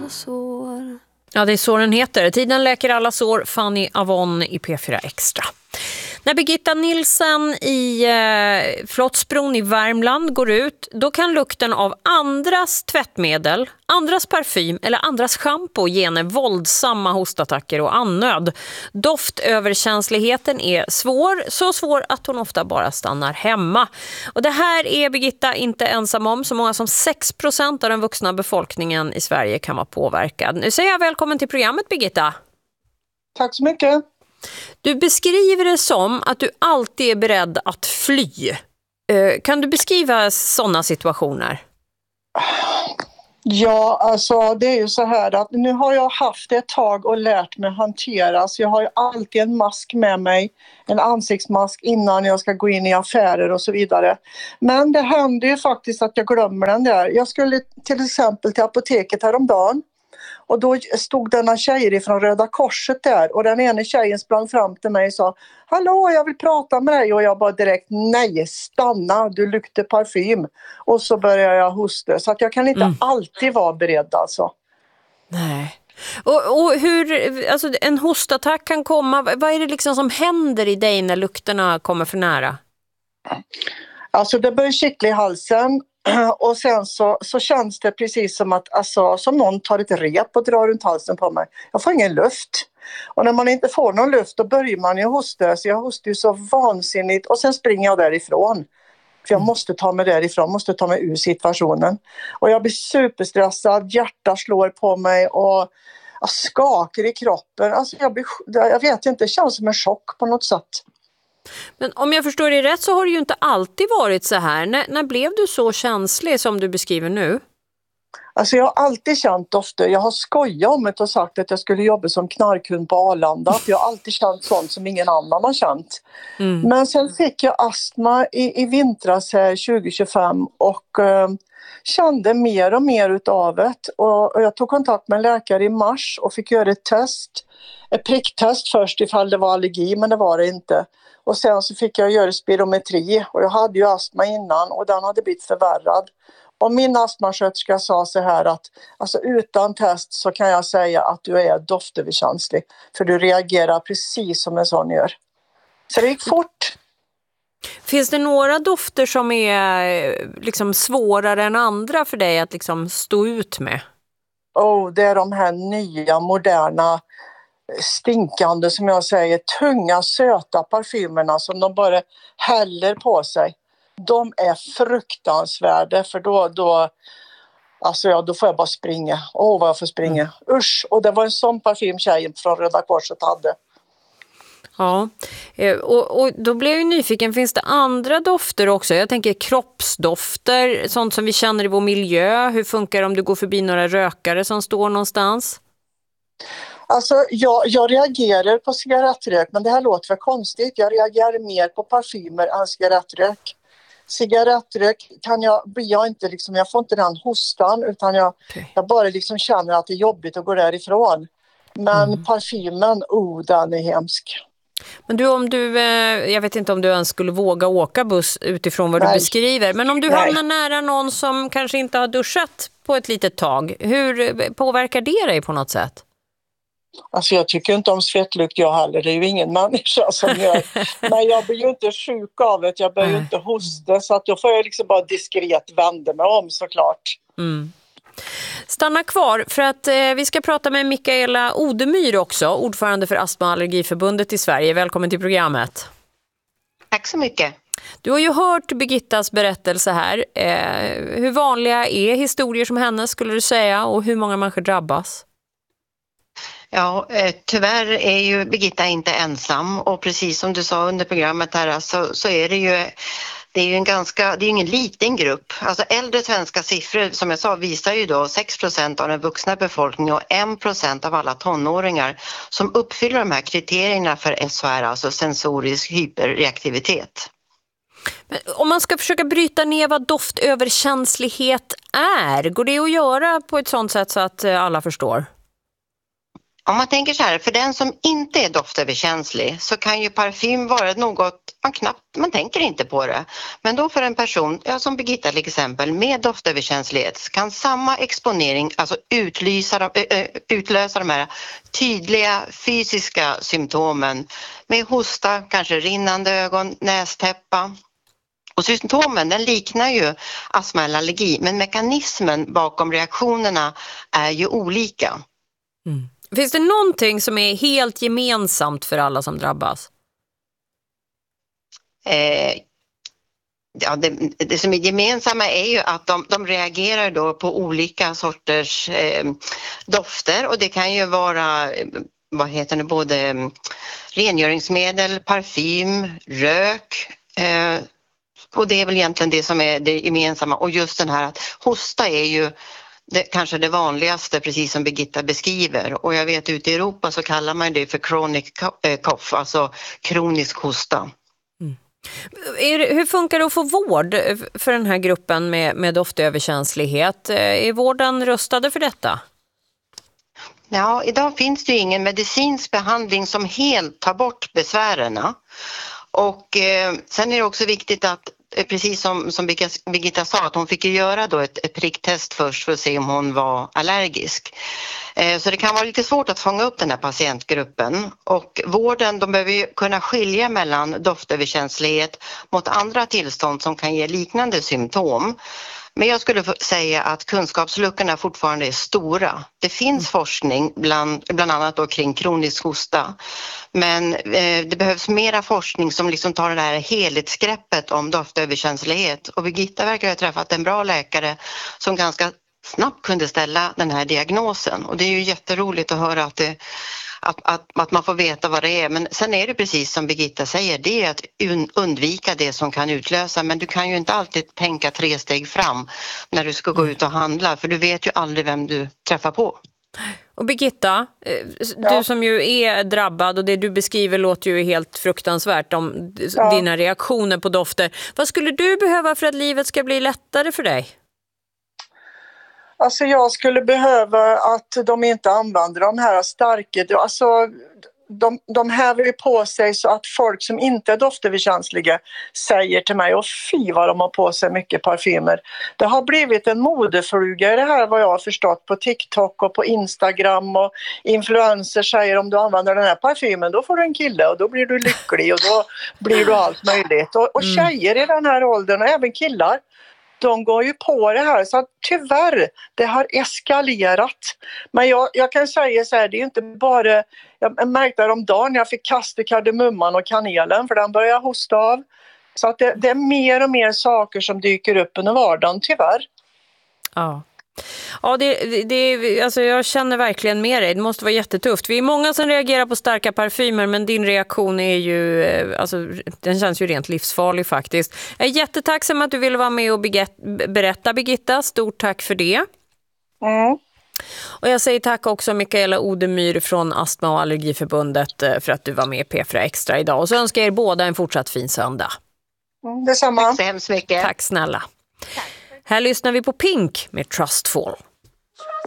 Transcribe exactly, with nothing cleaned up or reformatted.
alla sår. Ja, det är så den heter. Tiden läker alla sår. Fanny Avon i P fyra Extra. När Birgitta Nilsen i eh, Flottsbron i Värmland går ut, då kan lukten av andras tvättmedel, andras parfym eller andras shampoo ge henne våldsamma hostattacker och annöd. Doftöverkänsligheten är svår, så svår att hon ofta bara stannar hemma. Och det här är Birgitta inte ensam om. Så många som sex procent av den vuxna befolkningen i Sverige kan vara påverkad. Nu säger jag välkommen till programmet, Birgitta. Tack så mycket. Du beskriver det som att du alltid är beredd att fly. Kan du beskriva sådana situationer? Ja, alltså det är ju så här att nu har jag haft ett tag och lärt mig hantera. Så jag har ju alltid en mask med mig, en ansiktsmask innan jag ska gå in i affärer och så vidare. Men det händer ju faktiskt att jag glömmer den där. Jag skulle till exempel till apoteket häromdagen. Och då stod denna tjejer från Röda Korset där och den ena tjejen sprang fram till mig och sa: hallå, jag vill prata med dig. Och jag bara direkt: nej, stanna, du luktar parfym. Och så började jag hosta. Så att jag kan inte mm. alltid vara beredd alltså. Nej. Och, och hur, alltså en hostattack kan komma, vad är det liksom som händer i dig när lukterna kommer för nära? Alltså det börjar kittla i halsen. Och sen så, så känns det precis som att alltså, som någon tar ett rep och drar runt halsen på mig. Jag får ingen luft. Och när man inte får någon luft då börjar man ju hosta. Så jag hostar ju så vansinnigt. Och sen springer jag därifrån. För jag måste ta mig därifrån. Måste ta mig ur situationen. Och jag blir superstressad. Hjärtat slår på mig. Och jag skakar i kroppen. Alltså jag, blir, jag vet inte. Det känns som en chock på något sätt. Men om jag förstår det rätt så har det ju inte alltid varit så här. När, när blev du så känslig som du beskriver nu? Alltså jag har alltid känt dofter. Jag har skojat om det och sagt att jag skulle jobba som knarkhund på Arlanda. Jag har alltid känt sånt som ingen annan har känt. Mm. Men sen fick jag astma i, i vintras här tjugo tjugofem och eh, kände mer och mer utav det. Och, och jag tog kontakt med en läkare i mars och fick göra ett test. Ett pricktest först ifall det var allergi, men det var det inte. Och sen så fick jag göra spirometri och jag hade ju astma innan och den hade blivit förvärrad. Och min astmasköterska sa så här att alltså utan test så kan jag säga att du är doftöverkänslig. För du reagerar precis som en sån gör. Så det gick fort. Finns det några dofter som är liksom svårare än andra för dig att liksom stå ut med? Oh, det är de här nya, moderna, stinkande, som jag säger, tunga, söta parfymerna som de bara häller på sig. De är fruktansvärda för då, då, alltså ja, då får jag bara springa. Åh, vad jag får springa. Mm. Usch, och det var en sån parfym tjejen från Röda Korset hade. Ja, och, och då blev jag ju nyfiken. Finns det andra dofter också? Jag tänker kroppsdofter, sånt som vi känner i vår miljö. Hur funkar det om du går förbi några rökare som står någonstans? Alltså jag, jag reagerar på cigarettrök, men det här låter för konstigt. Jag reagerar mer på parfymer än cigarettrök. Cigarettrök kan jag, blir jag inte liksom, jag får inte den hostan utan jag, okay. jag bara liksom känner att det är jobbigt att gå därifrån. Men mm. parfymen, oh, den är hemsk. Men du, om du, jag vet inte om du ens skulle våga åka buss utifrån vad Nej. du beskriver. Men om du Nej. hamnar nära någon som kanske inte har duschat på ett litet tag, hur påverkar det dig på något sätt? Alltså jag tycker inte om svettlukt jag heller, det är ju ingen människa som gör. Men jag blir ju inte sjuk av det, jag börjar ju inte hosta så att då får jag liksom bara diskret vända mig om såklart. Mm. Stanna kvar för att eh, vi ska prata med Mikaela Odemyr också, ordförande för Astma- och allergiförbundet i Sverige. Välkommen till programmet. Tack så mycket. Du har ju hört Birgittas berättelse här. Eh, hur vanliga är historier som hennes skulle du säga och hur många människor drabbas? Ja, tyvärr är ju Birgitta inte ensam och precis som du sa under programmet här så, så är det ju det är ju en ganska, det är ingen liten grupp. Alltså äldre svenska siffror som jag sa visar ju då sex procent av den vuxna befolkningen och en procent av alla tonåringar som uppfyller de här kriterierna för S O R, alltså sensorisk hyperreaktivitet. Men om man ska försöka bryta ner vad doftöverkänslighet är, går det att göra på ett sånt sätt så att alla förstår? Om man tänker så här, för den som inte är doftöverkänslig så kan ju parfym vara något man knappt, man tänker inte på det. Men då för en person, ja, som Birgitta till exempel, med doftöverkänslighet så kan samma exponering alltså utlysa, äh, utlösa de här tydliga fysiska symptomen med hosta, kanske rinnande ögon, nästäppa. Och symptomen den liknar ju astma eller allergi, men mekanismen bakom reaktionerna är ju olika. Mm. Finns det någonting som är helt gemensamt för alla som drabbas? Eh, ja, det, det som är gemensamma är ju att de, de reagerar då på olika sorters eh, dofter, och det kan ju vara vad heter det, både rengöringsmedel, parfym, rök, eh, och det är väl egentligen det som är det gemensamma. Och just den här att hosta är ju det, kanske det vanligaste, precis som Birgitta beskriver. Och jag vet ute i Europa så kallar man det för chronic cough, alltså kronisk hosta. Mm. Är det, hur funkar det att få vård för den här gruppen med, med doftöverkänslighet? Är vården rustade för detta? Ja, idag finns det ju ingen medicinsk behandling som helt tar bort besvärerna. Och eh, sen är det också viktigt att, precis som, som Birgitta sa, att hon fick ju göra då ett, ett pricktest först för att se om hon var allergisk. Eh, så det kan vara lite svårt att fånga upp den här patientgruppen. Och vården, de behöver ju kunna skilja mellan doftöverkänslighet mot andra tillstånd som kan ge liknande symptom. Men jag skulle säga att kunskapsluckorna fortfarande är stora. Det finns forskning bland, bland annat då kring kronisk hosta. Men eh, det behövs mera forskning som liksom tar det här helhetsgreppet om doftöverkänslighet. Och Birgitta verkar ha träffat en bra läkare som ganska snabbt kunde ställa den här diagnosen. Och det är ju jätteroligt att höra att det Att, att, att man får veta vad det är. Men sen är det precis som Birgitta säger, det är att undvika det som kan utlösa. Men du kan ju inte alltid tänka tre steg fram när du ska gå ut och handla, för du vet ju aldrig vem du träffar på. Och Birgitta, ja. du som ju är drabbad, och det du beskriver låter ju helt fruktansvärt om ja. dina reaktioner på dofter. Vad skulle du behöva för att livet ska bli lättare för dig? Alltså jag skulle behöva att de inte använder de här starka, alltså de, de häver ju på sig så att folk som inte är doftöverkänsliga säger till mig, och fy vad de har på sig mycket parfymer. Det har blivit en modefluga i det här, vad jag har förstått, på TikTok och på Instagram, och influencers säger om du använder den här parfymen då får du en kille och då blir du lycklig och då blir du allt möjligt. Och, och tjejer i den här åldern och även killar, de går ju på det här, så att tyvärr, det har eskalerat. Men jag, jag kan säga så här, det är inte bara, jag märkte om dagen jag fick kasta kardemumman och kanelen för den börjar hosta av. Så att det, det är mer och mer saker som dyker upp under vardagen, tyvärr. Ja. Ja, det, det, alltså jag känner verkligen med dig. Det måste vara jättetufft. Vi är många som reagerar på starka parfymer, men din reaktion är ju, alltså, den känns ju rent livsfarlig faktiskt. Jag är jättetacksam att du ville vara med och berätta, Birgitta. Stort tack för det. Mm. Och jag säger tack också Mikaela Odemyr från Astma- och allergiförbundet för att du var med i P fyra Extra idag. Och så önskar jag er båda en fortsatt fin söndag. Mm, detsamma. Tack så hemskt mycket. Tack snälla. Tack. Här lyssnar vi på Pink med Trustful.